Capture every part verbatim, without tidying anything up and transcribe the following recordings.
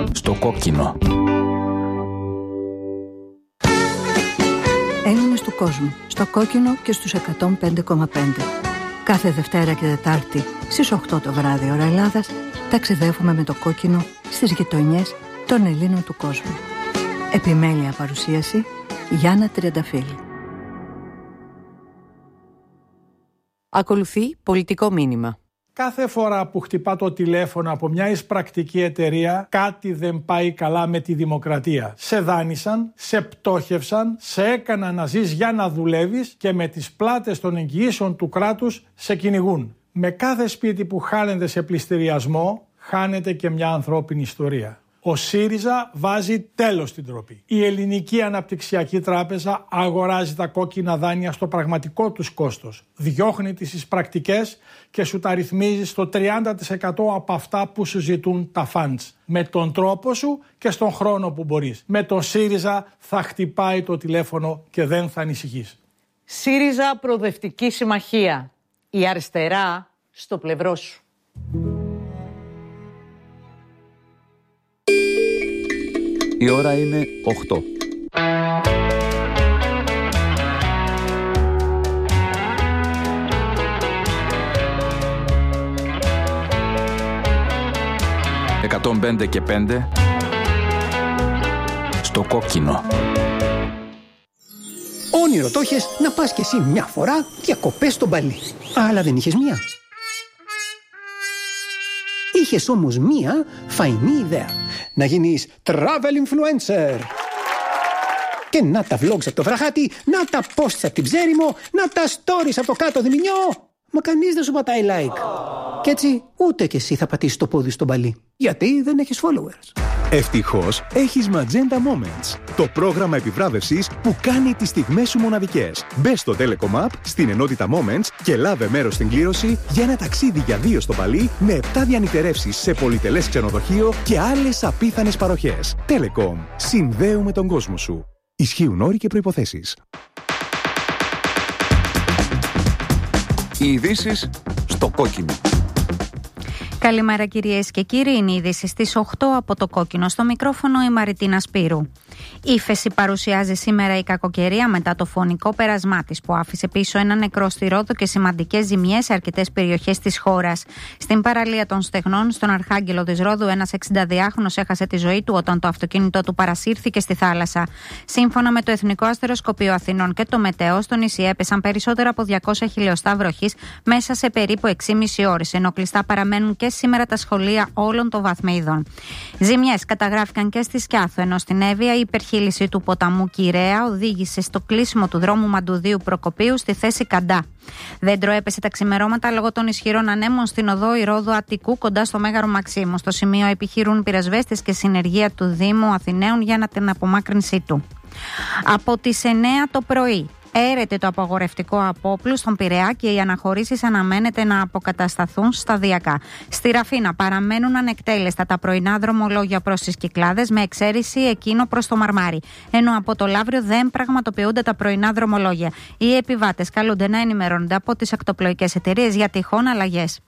Στο κόκκινο. Έλληνες του κόσμου, στο κόκκινο και στους εκατόν πέντε κόμμα πέντε. Κάθε Δευτέρα και Τετάρτη στις οκτώ το βράδυ ώρα Ελλάδας ταξιδεύουμε με το κόκκινο στις γειτονιές των Ελλήνων του κόσμου. Επιμέλεια παρουσίαση Γιάννα Τριανταφύλλου. Ακολουθεί πολιτικό μήνυμα. Κάθε φορά που χτυπά το τηλέφωνο από μια εισπρακτική εταιρεία, κάτι δεν πάει καλά με τη δημοκρατία. Σε δάνεισαν, σε πτώχευσαν, σε έκαναν να ζεις για να δουλεύεις και με τις πλάτες των εγγυήσεων του κράτους σε κυνηγούν. Με κάθε σπίτι που χάνεται σε πληστηριασμό, χάνεται και μια ανθρώπινη ιστορία. Ο ΣΥΡΙΖΑ βάζει τέλος στην ντροπή. Η Ελληνική Αναπτυξιακή Τράπεζα αγοράζει τα κόκκινα δάνεια στο πραγματικό τους κόστος. Διώχνει τις εισπρακτικές και σου τα ρυθμίζει στο τριάντα τοις εκατό από αυτά που σου ζητούν τα funds. Με τον τρόπο σου και στον χρόνο που μπορείς. Με τον ΣΥΡΙΖΑ θα χτυπάει το τηλέφωνο και δεν θα ανησυχείς. ΣΥΡΙΖΑ Προοδευτική Συμμαχία. Η αριστερά στο πλευρό σου. Η ώρα είναι οκτώ. εκατόν πέντε και πέντε στο κόκκινο. Όνειρο το είχες να πας κι εσύ μια φορά διακοπές στο Μπαλί. Αλλά δεν είχες μία. Είχες όμως μία φαϊνή ιδέα. Να γίνεις travel influencer. Και να τα vlogs από το Βραχάτι, να τα posts από την Ψέριμο, να τα stories από το κάτω Διμηνιό. Μα κανείς δεν σου πατάει like. Κι έτσι ούτε κι εσύ θα πατήσεις το πόδι στο Μπαλί. Γιατί δεν έχεις followers. Ευτυχώς έχεις Magenta Moments, το πρόγραμμα επιβράβευσης που κάνει τις στιγμές σου μοναδικές. Μπες στο Telecom App, στην ενότητα Moments και λάβε μέρος στην κλήρωση για ένα ταξίδι για δύο στο Παλί με επτά διανυτερεύσεις σε πολυτελές ξενοδοχείο και άλλες απίθανες παροχές. Telecom. Συνδέουμε τον κόσμο σου. Ισχύουν όροι και προϋποθέσεις. Οι ειδήσεις στο κόκκινο. Καλημέρα κυρίες και κύριοι, είναι η είδηση στις οκτώ από το κόκκινο. Στο μικρόφωνο η Μαριτίνα Σπύρου. Ύφεση παρουσιάζει σήμερα η κακοκαιρία μετά το φωνικό πέρασμά της που άφησε πίσω ένα νεκρό στη Ρόδο και σημαντικές ζημιές σε αρκετές περιοχές της χώρας. Στην παραλία των Στεγνών, στον Αρχάγγελο της Ρόδου, ένας εξηνταδυάχρονος έχασε τη ζωή του όταν το αυτοκίνητό του παρασύρθηκε στη θάλασσα. Σύμφωνα με το Εθνικό Αστεροσκοπείο Αθηνών και το Μετεό, στο νησί έπεσαν περισσότερα από διακόσια χιλιοστά βροχής μέσα σε περίπου έξι και μισή ώρες, ενώ κλειστά παραμένουν και σήμερα τα σχολεία όλων των βαθμίδων. Ζημιές καταγράφηκαν και στη Σκιάθο, ενώ στην Εύβοια η υπερχείληση του ποταμού Κυραία οδήγησε στο κλείσιμο του δρόμου Μαντουδίου Προκοπίου στη θέση Καντά. Δέντρο έπεσε τα ξημερώματα λόγω των ισχυρών ανέμων στην οδό Ηρώδου Αττικού κοντά στο Μέγαρο Μαξίμου. Στο σημείο επιχειρούν πυρασβέστες και συνεργεία του Δήμου Αθηναίων για την απομάκρυνσή του. Από τις εννέα το πρωί έρεται το απαγορευτικό απόπλου στον Πειραιά και οι αναχωρήσεις αναμένεται να αποκατασταθούν σταδιακά. Στη Ραφίνα παραμένουν ανεκτέλεστα τα πρωινά δρομολόγια προς τις Κυκλάδες, με εξαίρεση εκείνο προς το Μαρμάρι. Ενώ από το Λαύριο δεν πραγματοποιούνται τα πρωινά δρομολόγια. Οι επιβάτες καλούνται να ενημερώνονται από τις ακτοπλοϊκές εταιρείες για τυχόν αλλαγές.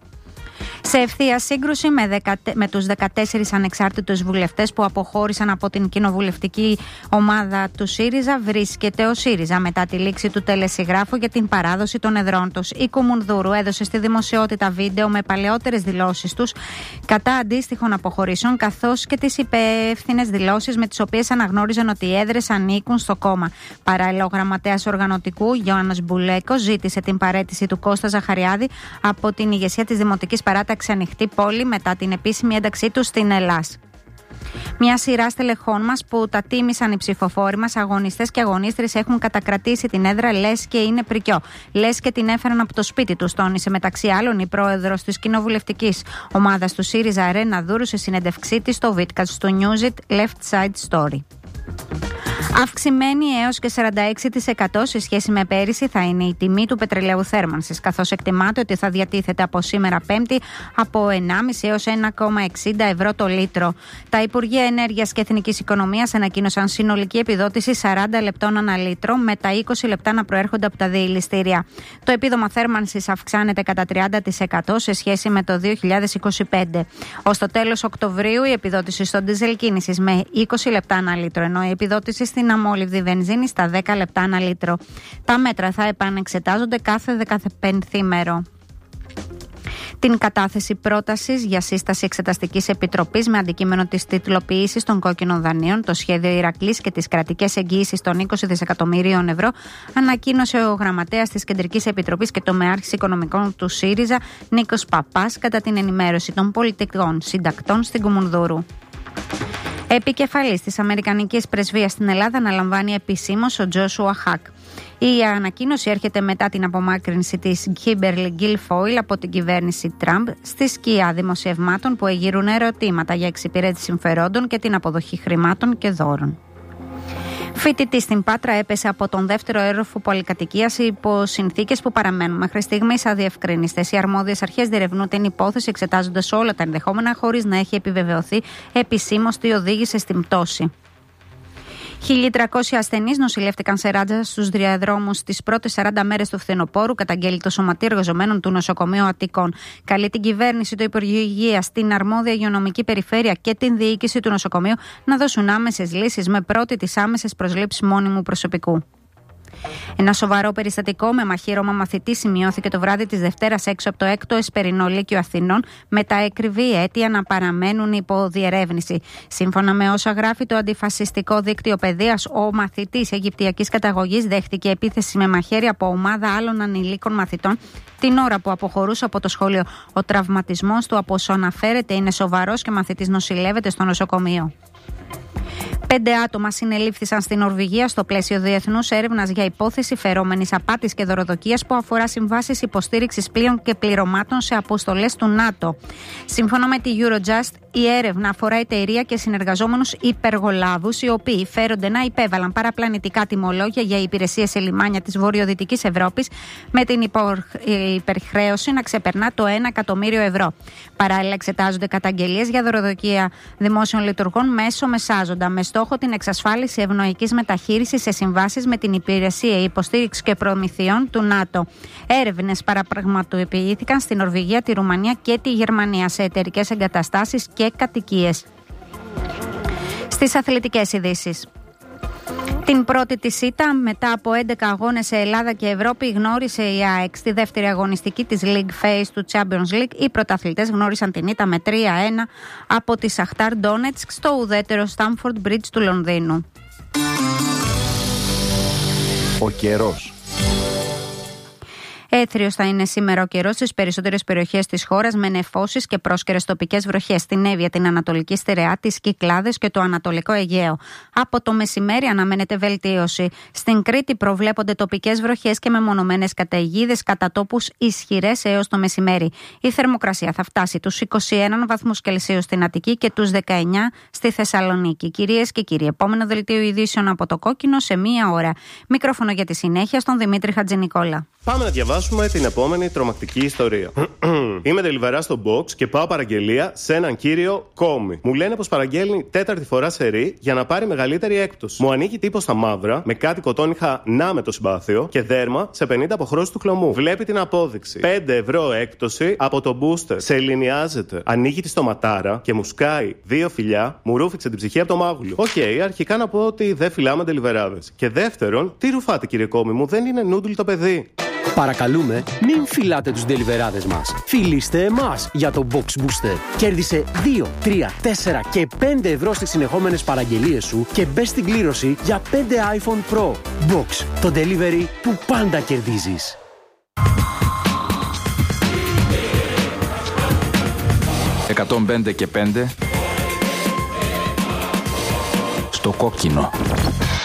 Σε ευθεία σύγκρουση με, δεκα, με τους δεκατέσσερις ανεξάρτητους βουλευτές που αποχώρησαν από την κοινοβουλευτική ομάδα του ΣΥΡΙΖΑ βρίσκεται ο ΣΥΡΙΖΑ μετά τη λήξη του τελεσυγράφου για την παράδοση των εδρών τους. Η Κουμουνδούρου έδωσε στη δημοσιότητα βίντεο με παλαιότερες δηλώσεις τους κατά αντίστοιχων αποχωρήσεων, καθώς και τις υπεύθυνες δηλώσεις με τις οποίες αναγνώριζαν ότι οι έδρες ανήκουν στο κόμμα. Παράλληλα, ο γραμματέας οργανωτικού Γιώργος Μπουλέκος ζήτησε την παραίτηση του Κώστα Ζαχαριάδη από την ηγεσία της Δημοτικής Παράταξης Ανοιχτή Πόλη μετά την επίσημη ένταξή του στην Ελλάς. Μια σειρά στελεχών μας που τα τίμησαν οι ψηφοφόροι μας, αγωνιστές και αγωνίστρες, έχουν κατακρατήσει την έδρα λες και είναι πρικιό. Λες και την έφεραν από το σπίτι τους, τόνισε μεταξύ άλλων η πρόεδρος της κοινοβουλευτικής ομάδας του ΣΥΡΙΖΑ Ρένα Δούρου σε συνέντευξή της στο Βίτκατ του News It Left Side Story. Αυξημένη έως και σαράντα έξι τοις εκατό σε σχέση με πέρυσι θα είναι η τιμή του πετρελαίου θέρμανσης, καθώς εκτιμάται ότι θα διατίθεται από σήμερα Πέμπτη από ενάμιση έως ένα κόμμα εξήντα ευρώ το λίτρο. Τα Υπουργεία Ενέργειας και Εθνικής Οικονομίας ανακοίνωσαν συνολική επιδότηση σαράντα λεπτών ανά λίτρο, με τα είκοσι λεπτά να προέρχονται από τα διελιστήρια. Το επίδομα θέρμανσης αυξάνεται κατά τριάντα τοις εκατό σε σχέση με το δύο χιλιάδες είκοσι πέντε. Ως το τέλος Οκτωβρίου η επιδότηση στο ντίζελ κίνησης με είκοσι λεπτά ανά λίτρο, ενώ η επιδότηση στην αμόλυβδη βενζίνη στα δέκα λεπτά ανά λίτρο. Τα μέτρα θα επανεξετάζονται κάθε δεκαπενθήμερο. Την κατάθεση πρότασης για σύσταση εξεταστικής επιτροπής με αντικείμενο της τιτλοποίησης των κόκκινων δανείων, το σχέδιο Ηρακλής και τις κρατικές εγγύησεις των είκοσι δισεκατομμυρίων ευρώ, ανακοίνωσε ο γραμματέας της Κεντρικής Επιτροπής και τομεάρχης οικονομικών του ΣΥΡΙΖΑ, Νίκος Παπάς, κατά την ενημέρωση των πολιτικών συντακτών στην Κουμουνδούρου. Επικεφαλής της Αμερικανικής Πρεσβείας στην Ελλάδα αναλαμβάνει επισήμως ο Τζόσουα Χακ. Η ανακοίνωση έρχεται μετά την απομάκρυνση της Κίμπερλι Γκίλφόιλ από την κυβέρνηση Τραμπ στη σκιά δημοσιευμάτων που εγείρουν ερωτήματα για εξυπηρέτηση συμφερόντων και την αποδοχή χρημάτων και δώρων. Φοιτητή στην Πάτρα έπεσε από τον δεύτερο όροφο πολυκατοικίας υπό συνθήκες που παραμένουν μέχρι στιγμής αδιευκρίνιστες. Οι αρμόδιες αρχές διερευνούν την υπόθεση εξετάζοντας όλα τα ενδεχόμενα, χωρίς να έχει επιβεβαιωθεί επισήμως τι οδήγησε στην πτώση. χίλια τριακόσιοι ασθενείς νοσηλεύτηκαν σε ράτσα στους διαδρόμους τις πρώτες σαράντα μέρες του φθινοπόρου, καταγγέλει το Σωματείο Εργαζομένων του Νοσοκομείου Αττικών. Καλεί την κυβέρνηση, το Υπουργείο Υγείας, την αρμόδια υγειονομική περιφέρεια και την διοίκηση του νοσοκομείου να δώσουν άμεσες λύσεις, με πρώτη τις άμεσες προσλήψεις μόνιμου προσωπικού. Ένα σοβαρό περιστατικό με μαχαίρωμα μαθητή σημειώθηκε το βράδυ της Δευτέρας έξω από το έκτο Εσπερινό Λύκειο Αθηνών, με τα εκκρηβή αίτια να παραμένουν υπό διερεύνηση. Σύμφωνα με όσα γράφει το αντιφασιστικό δίκτυο παιδείας, ο μαθητής Αιγυπτιακής καταγωγής δέχτηκε επίθεση με μαχαίρι από ομάδα άλλων ανηλίκων μαθητών την ώρα που αποχωρούσε από το σχολείο. Ο τραυματισμός του, από όσο αναφέρεται, είναι σοβαρός και ο μαθητής νοσηλεύεται στο νοσοκομείο. Πέντε άτομα συνελήφθησαν στην Νορβηγία στο πλαίσιο διεθνούς έρευνας για υπόθεση φερόμενης απάτης και δωροδοκίας που αφορά συμβάσεις υποστήριξης πλοίων και πληρωμάτων σε αποστολές του ΝΑΤΟ. Σύμφωνα με τη Eurojust, η έρευνα αφορά εταιρεία και συνεργαζόμενους υπεργολάβους, οι οποίοι φέρονται να υπέβαλαν παραπλανητικά τιμολόγια για υπηρεσίες σε λιμάνια της βορειοδυτικής Ευρώπης, με την υπερχρέωση να ξεπερνά το ένα εκατομμύριο ευρώ. Παράλληλα, εξετάζονται καταγγελίες για δωροδοκία δημόσιων λειτουργών μέσω μεσάζοντα, με στόχο την εξασφάλιση ευνοϊκής μεταχείρισης σε συμβάσεις με την Υπηρεσία Υποστήριξης και Προμηθειών του ΝΑΤΟ. Έρευνες παραπραγματοποιήθηκαν στην Νορβηγία, τη Ρουμανία και τη Γερμανία σε εταιρικές εγκαταστάσεις και κατοικίες. Στις αθλητικές ειδήσεις. Την πρώτη της ήττα μετά από έντεκα αγώνες σε Ελλάδα και Ευρώπη γνώρισε η ΑΕΚ στη δεύτερη αγωνιστική της League Phase του Champions League. Οι πρωταθλητές γνώρισαν την ήττα με τρία ένα από τη Σαχτάρ Ντόνετσκ στο ουδέτερο Stamford Bridge του Λονδίνου. Ο καιρός. Έθριος θα είναι σήμερα ο καιρός στις περισσότερες περιοχές της χώρας, με νεφώσεις και πρόσκαιρες τοπικές βροχές στην Εύβοια, την Ανατολική Στερεά, τις Κυκλάδες και το Ανατολικό Αιγαίο. Από το μεσημέρι αναμένεται βελτίωση. Στην Κρήτη προβλέπονται τοπικές βροχές και μεμονωμένες καταιγίδες, κατά τόπους ισχυρές έως το μεσημέρι. Η θερμοκρασία θα φτάσει τους είκοσι ένα βαθμούς Κελσίου στην Αττική και τους δεκαεννιά στη Θεσσαλονίκη. Κυρίες και κύριοι, επόμενο δελτίο ειδήσεων από το Κόκκινο σε μία ώρα. Μικρόφωνο για τη συνέχεια στον Δημήτρη Χατζηνικόλα. Πάμε να διαβάσουμε την επόμενη τρομακτική ιστορία. Είμαι τελιβερά στο box και πάω παραγγελία σε έναν κύριο Κόμι. Μου λένε πως παραγγέλνει τέταρτη φορά σερί για να πάρει μεγαλύτερη έκπτωση. Μου ανοίγει τύπο στα μαύρα, με κάτι κοτόνιχα να με το συμπάθειο και δέρμα σε πενήντα αποχρώσεις του χλωμού. Βλέπει την απόδειξη. πέντε ευρώ έκπτωση από το booster. Σε ελληνιάζεται. Ανοίγει τη στοματάρα και μου σκάει δύο φιλιά, μου ρούφηξε την ψυχή από το μάγουλο. Οκ, okay, αρχικά να πω ότι δεν φυλάμε τελιβεράδες. Και δεύτερον, τι ρουφάτε κύριε Κόμι μου, δεν είναι νούντλ το παιδί. Παρακαλούμε, μην φυλάτε τους ντελιβεράδες μας. Φιλήστε εμάς για το Box Booster. Κέρδισε δύο, τρία, τέσσερα και πέντε ευρώ στις συνεχόμενες παραγγελίες σου και μπες στην κλήρωση για πέντε iPhone Pro. Box, το delivery που πάντα κερδίζεις. εκατόν πέντε και πέντε στο Κόκκινο.